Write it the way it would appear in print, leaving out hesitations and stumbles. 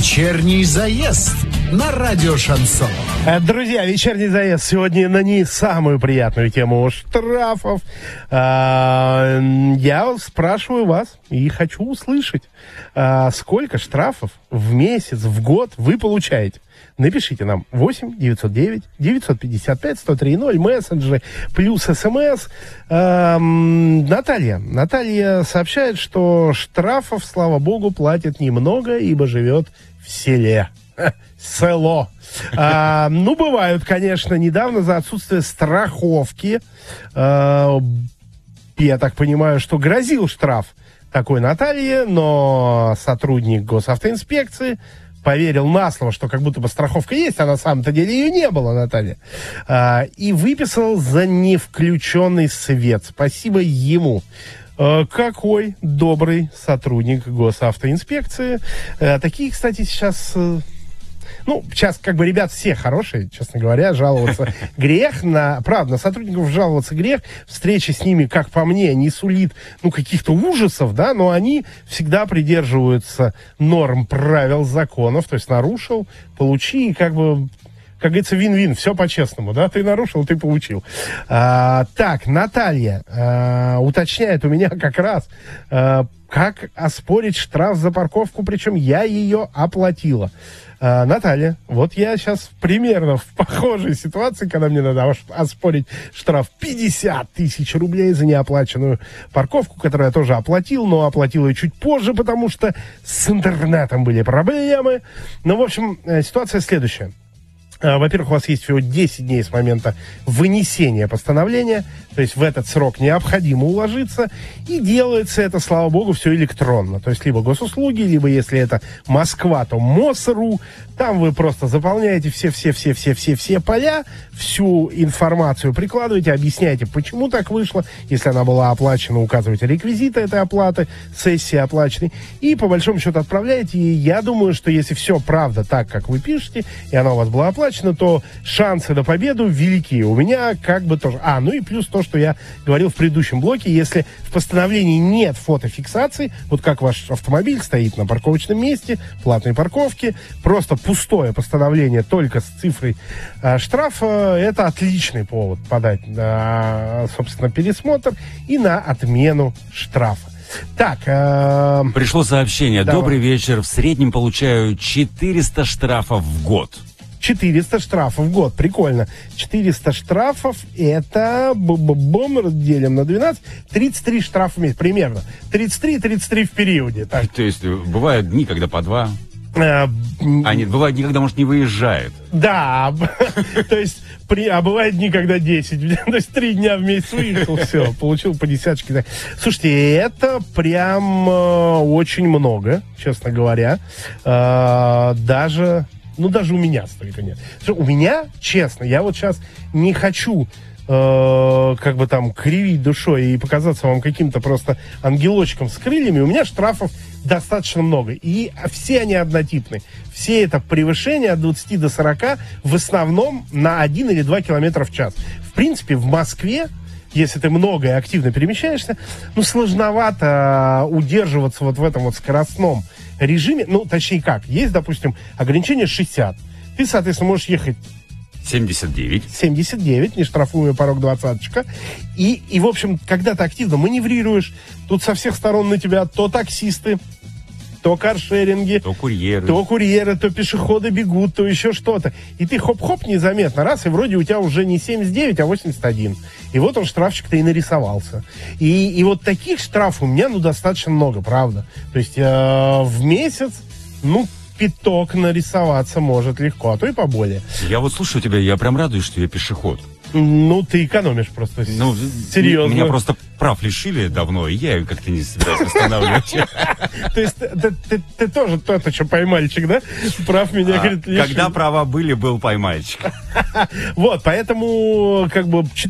Вечерний заезд на радио Шансон. Друзья, вечерний заезд сегодня на не самую приятную тему штрафов. Я спрашиваю вас и хочу услышать, сколько штрафов в месяц, в год вы получаете. Напишите нам 8-909-955-1030, мессенджеры, плюс СМС. Наталья сообщает, что штрафов, слава богу, платит немного, ибо живет в селе. Село. Бывают, конечно, недавно за отсутствие страховки. Я так понимаю, что грозил штраф такой Наталье, но сотрудник госавтоинспекции поверил на слово, что как будто бы страховка есть, а на самом-то деле ее не было, Наталья. И выписал за невключенный свет. Спасибо ему. Какой добрый сотрудник госавтоинспекции. Такие, кстати, сейчас... сейчас ребят все хорошие, честно говоря, жаловаться грех. Правда, на сотрудников жаловаться грех. Встреча с ними, как по мне, не сулит, каких-то ужасов, да, но они всегда придерживаются норм, правил, законов. То есть нарушил, получи, и как говорится, вин-вин, все по-честному, да, ты нарушил, ты получил. Так, Наталья уточняет у меня как раз, как оспорить штраф за парковку, причем я ее оплатила. Наталья, вот я сейчас примерно в похожей ситуации, когда мне надо оспорить штраф 50 тысяч рублей за неоплаченную парковку, которую я тоже оплатил, но оплатил ее чуть позже, потому что с интернетом были проблемы. В общем, ситуация следующая. Во-первых, у вас есть всего 10 дней с момента вынесения постановления, то есть в этот срок необходимо уложиться, и делается это, слава богу, все электронно. То есть либо госуслуги, либо, если это Москва, то МОСРУ. Там вы просто заполняете все поля, всю информацию прикладываете, объясняете, почему так вышло. Если она была оплачена, указываете реквизиты этой оплаты, сессии оплаченной, и по большому счету отправляете. И я думаю, что если все правда так, как вы пишете, и она у вас была оплачена, то шансы на победу велики. У меня тоже... и плюс то, что я говорил в предыдущем блоке, если в постановлении нет фотофиксации, вот как ваш автомобиль стоит на парковочном месте, платной парковке, просто пустое постановление только с цифрой штрафа, это отличный повод подать на, собственно, пересмотр и на отмену штрафа. Так. Пришло сообщение. Давай. Добрый вечер. В среднем получаю 400 штрафов в год. 400 штрафов в год. Прикольно. 400 штрафов, это разделим на 12. 33 штрафа в месяц. Примерно. 33 в периоде. Так. То есть бывают дни, когда по 2. Бывают дни, когда, может, не выезжает. Да. То есть, бывают дни, когда 10. То есть 3 дня в месяц выехал, все, получил по десяточке. Слушайте, это прям очень много, честно говоря. Даже у меня столько нет. У меня, честно, я вот сейчас не хочу кривить душой и показаться вам каким-то просто ангелочком с крыльями. У меня штрафов достаточно много. И все они однотипны. Все это превышение от 20 до 40, в основном на 1 или 2 километра в час. В принципе, в Москве, если ты много и активно перемещаешься, сложновато удерживаться вот в этом вот скоростном режиме. Точнее как, есть, допустим, ограничение 60. Ты, соответственно, можешь ехать 79, нештрафуемый порог 20-очка. И, в общем, когда ты активно маневрируешь, тут со всех сторон на тебя то таксисты, то каршеринги, то курьеры, то пешеходы бегут, то еще что-то. И ты хоп-хоп незаметно, раз, и вроде у тебя уже не 79, а 81. И вот он, штрафчик-то и нарисовался. И вот таких штрафов у меня, достаточно много, правда. То есть в месяц, пяток нарисоваться может легко, а то и поболее. Я вот слушаю тебя, я прям радуюсь, что я пешеход. Ты экономишь просто. Серьезно. Меня просто прав лишили давно, и я как-то не собираюсь восстанавливать. То есть ты тоже тот еще поймальчик, да? Прав меня, говорит, лишили. Когда права были, был поймальчик. Вот, поэтому